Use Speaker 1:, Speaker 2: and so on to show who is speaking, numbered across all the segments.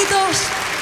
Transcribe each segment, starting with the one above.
Speaker 1: Kiitos.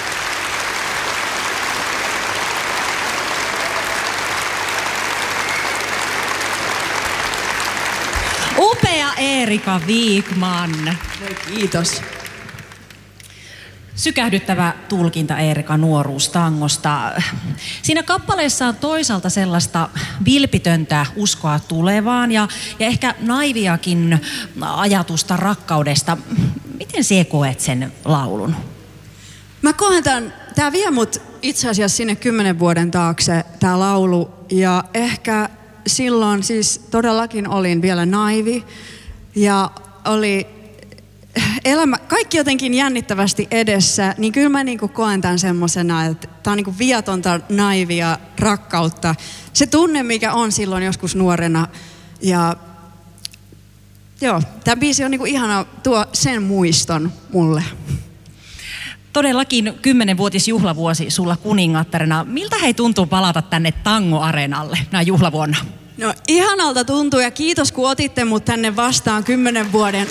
Speaker 2: Upea Eerika Wikman.
Speaker 1: Kiitos.
Speaker 2: Sykähdyttävä tulkinta Eerika nuoruustangosta. Siinä kappaleessa on toisaalta sellaista vilpitöntä uskoa tulevaan ja ehkä naiviakin ajatusta rakkaudesta. Miten sinä koet sen laulun?
Speaker 1: Mä koen tää vie mut itse asiassa sinne 10 vuoden taakse, tää laulu. Ja ehkä silloin siis todellakin olin vielä naivi ja oli elämä, kaikki jotenkin jännittävästi edessä, niin kyllä mä niinku koen tämän semmosena, että tää on niinku viatonta, naivia rakkautta. Se tunne, mikä on silloin joskus nuorena. Ja joo, tää biisi on niinku ihana, tuo sen muiston mulle.
Speaker 2: Todellakin 10-vuotisjuhlavuosi sulla kuningattarena. Miltä hei tuntuu palata tänne Tango-areenalle näin juhlavuonna?
Speaker 1: No ihanalta tuntuu ja kiitos kun otitte mut tänne vastaan 10 vuoden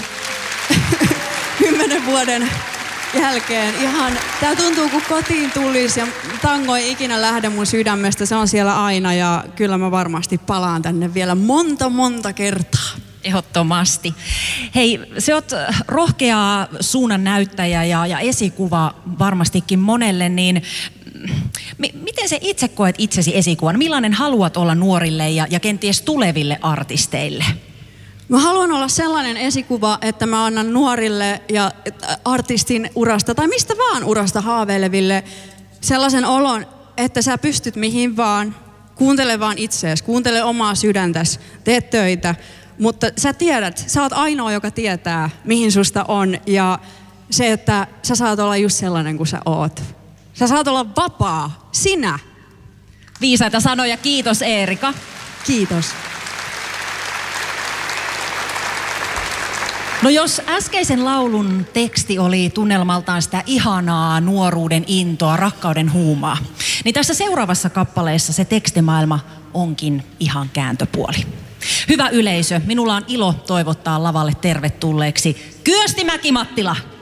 Speaker 1: jälkeen. Tää tuntuu kun kotiin tulisi ja tango ei ikinä lähde mun sydämestä, se on siellä aina ja kyllä mä varmasti palaan tänne vielä monta kertaa.
Speaker 2: Ehdottomasti. Hei, se oot rohkea suunnan näyttäjä ja esikuva varmastikin monelle, niin miten sä itse koet itsesi esikuvan? Millainen haluat olla nuorille ja kenties tuleville artisteille?
Speaker 1: Mä haluan olla sellainen esikuva, että mä annan nuorille ja artistin urasta tai mistä vaan urasta haaveileville sellaisen olon, että sä pystyt mihin vaan, kuuntele vaan itseäsi, kuuntele omaa sydäntäsi, tee töitä, mutta sä tiedät, sä oot ainoa, joka tietää, mihin susta on ja se, että sä saat olla just sellainen kuin sä oot. Sä saat olla vapaa, sinä.
Speaker 2: Viisaita sanoja, kiitos Eerika.
Speaker 1: Kiitos.
Speaker 2: No jos äskeisen laulun teksti oli tunnelmaltaan sitä ihanaa nuoruuden intoa, rakkauden huumaa, niin tässä seuraavassa kappaleessa se tekstimaailma onkin ihan kääntöpuoli. Hyvä yleisö, minulla on ilo toivottaa lavalle tervetulleeksi Kyösti Mäki-Mattila.